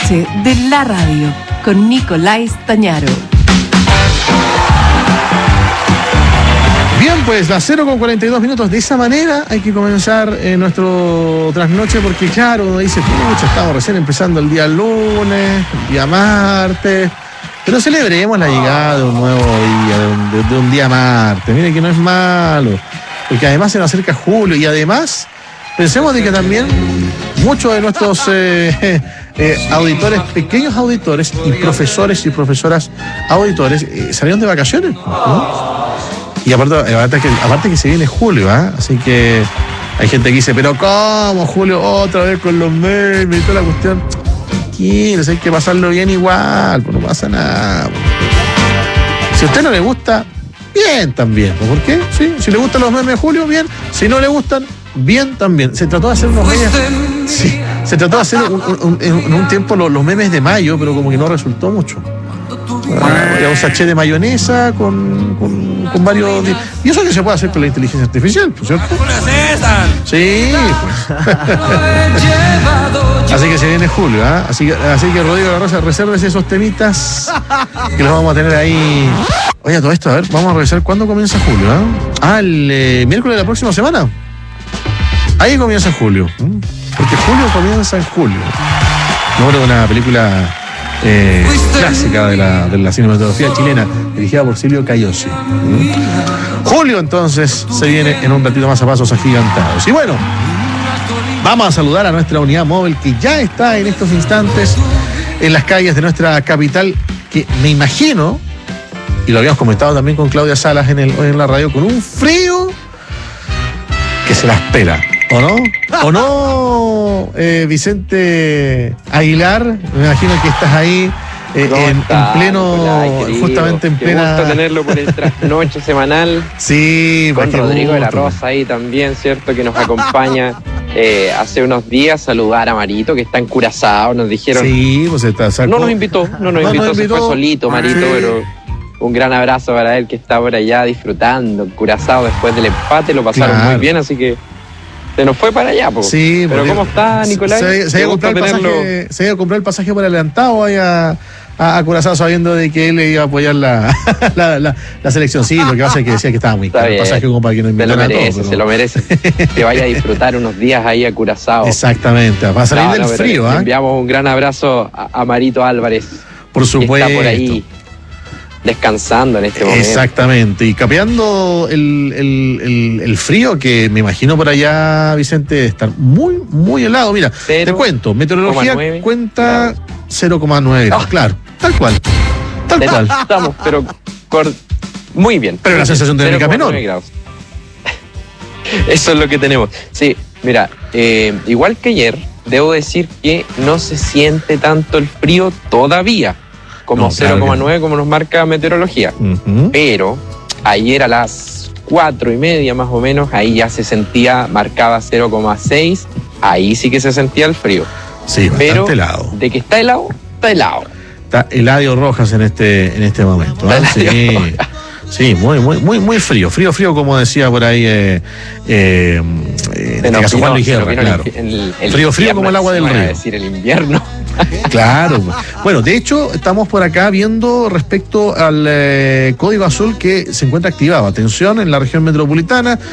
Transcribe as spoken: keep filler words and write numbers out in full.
noche de la radio con Nicolás Stañaro. Bien, pues las cero con cuarenta y dos minutos. De esa manera hay que comenzar eh, nuestro trasnoche porque, claro, uno dice, pucha, estamos recién empezando el día lunes, el día martes. Pero celebremos la llegada de un nuevo día, de un, de, de un día martes. Mire que no es malo, porque además se nos acerca julio y además pensemos de que también muchos de nuestros eh, eh, auditores, pequeños auditores y profesores y profesoras auditores eh, salieron de vacaciones, ¿no? Y aparte, aparte, que, aparte que se viene julio, ¿ah? ¿eh? Así que hay gente que dice, pero ¿cómo, Julio? Otra vez con los memes y toda la cuestión. Tranquilos, hay que pasarlo bien igual, pues no pasa nada. Si a usted no le gusta, bien también. ¿Por qué? ¿Sí? Si le gustan los memes de Julio, bien. Si no le gustan, bien también. Se trató de hacer unos memes. Sí, se trató de hacer un, un, un, en un tiempo los, los memes de mayo, pero como que no resultó mucho. Ah, un sachet de mayonesa con, con, con varios. Y eso que se puede hacer con la inteligencia artificial, ¿por cierto? Sí, pues. Así que se viene julio, ¿eh? Así, así que Rodrigo de la Rosa, resérvese esos temitas que los vamos a tener ahí. Oye, todo esto, a ver, vamos a revisar cuándo comienza julio, ¿eh? Ah, el eh, miércoles de la próxima semana. Ahí comienza julio. ¿eh? Porque julio comienza en julio. Número de una película eh, clásica de la, de la cinematografía chilena, dirigida por Silvio Cayosi. ¿eh? Julio, entonces, se viene en un ratito más a pasos agigantados. Y bueno, vamos a saludar a nuestra unidad móvil que ya está en estos instantes en las calles de nuestra capital, que me imagino, y lo habíamos comentado también con Claudia Salas en, el, en la radio, con un frío que se la espera, ¿o no? ¿O no, eh, Vicente Aguilar? Me imagino que estás ahí eh, en, en pleno, Nicolás, justamente en qué plena... gusto tenerlo por el trasnoche semanal. Sí, con Rodrigo de la Rosa ahí también, ¿cierto? Que nos acompaña. Eh, hace unos días saludar a Marito, que está en Curazao, nos dijeron. Sí, pues está, sacó... No nos invitó, no nos no invitó, nos invitó, se fue solito Marito, sí. Pero un gran abrazo para él que está por allá disfrutando en Curazao después del empate, lo pasaron claro. muy bien, así que se nos fue para allá, po. Sí, pero ¿cómo está, Nicolás? Se, se, iba pasaje, se iba a comprar el pasaje por adelantado ahí a, a, a Curazao, sabiendo de que él le iba a apoyar la, la, la, la selección. Sí, lo que pasa es que decía que estaba muy caro el pasaje como para que no invitara a todos. Pero... Se lo merece, que vaya a disfrutar unos días ahí a Curazao. Exactamente, para salir no, del no, frío. ¿eh? Enviamos un gran abrazo a, a Marito Álvarez. Por supuesto. Que está por ahí descansando en este momento. Exactamente, y capeando el, el, el, el frío que me imagino por allá, Vicente, estar muy, muy helado. Mira, cero, te cuento, meteorología nueve, cuenta claro. cero coma nueve grados, oh. Claro, tal cual, tal Pero cual. Estamos, pero cor... muy bien. Pero la sensación térmica menor. Grados. Eso es lo que tenemos. Sí, mira, eh, igual que ayer, debo decir que no se siente tanto el frío todavía. Como no, cero coma nueve, claro, como nos marca meteorología. Uh-huh. Pero ayer a las cuatro y media más o menos, ahí ya se sentía, marcaba cero coma seis, ahí sí que se sentía el frío. Sí, bastante pero helado. De que está helado, está helado. Está Eladio Rojas en este, en este momento. ¿eh? Sí, sí, muy, muy, muy, muy frío. Frío, frío, como decía por ahí eh, eh, en este caso Juan Luis Guerra, claro. El, el, el frío, frío como el agua del río. Es decir, el invierno. Claro. Bueno, de hecho, estamos por acá viendo respecto al eh, código azul que se encuentra activado. Atención, en la región metropolitana,